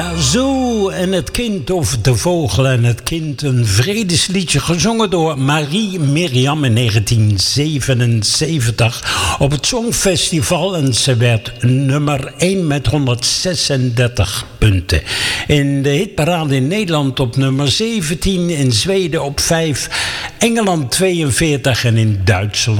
Lazoo en het kind, of de vogel en het kind. Een vredesliedje gezongen door Marie Miriam in 1977 op het Songfestival. En ze werd nummer 1 met 136 punten. In de hitparade in Nederland op nummer 17, in Zweden op 5, Engeland 42 en in Duitsland